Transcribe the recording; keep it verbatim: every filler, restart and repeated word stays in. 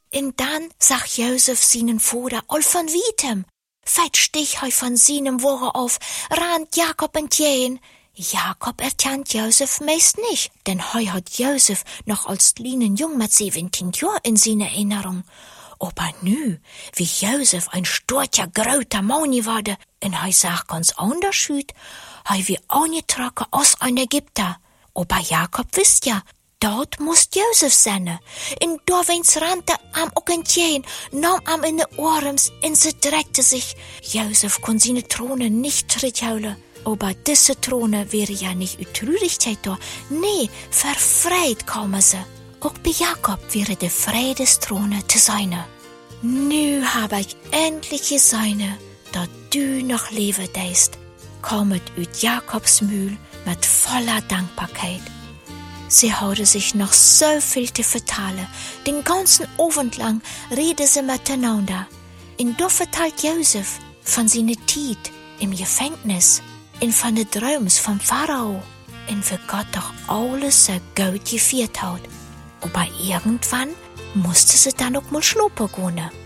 Und dann sagt Josef seinen Vater all von Wietem. Fett stich hei von seinem Woche auf, rand Jakob entgehen. Jakob erkennt Josef meist nicht, denn hei hat Josef noch als kleinen Jung mit siebzehn Jahren in seiner Erinnerung. Aber nü, wie Josef ein storcher, gröter Mann wurde, und hei sagt ganz anders hüt, hei wie angetragen aus ein Ägypter. Aber Jakob wisst ja, dort muss Josef sein. In da wenn's rannte am Ockentjen, nahm am in de Ohrens, und sie dreckte sich. Josef kon seine Throne nicht trittholen. Aber diese Throne wäre ja nicht uit Traurigkeit da. Nee, verfreit kamen sie. Auch bei Jakob wäre der Friedesthrone zu seine. Nu habe ich endlich gesehen, dass du noch leben deist, kommet uit Jakobs Mühl mit voller Dankbarkeit. Sie hatte sich noch so viel zu vertellen. Den ganzen Abend lang reden sie miteinander. Und da verteilt Josef von seiner Zeit im Gefängnis und von den Träumen vom Pharao und wie Gott doch alles so gut geführt hat. Aber irgendwann musste sie dann auch mal schlupen gehen.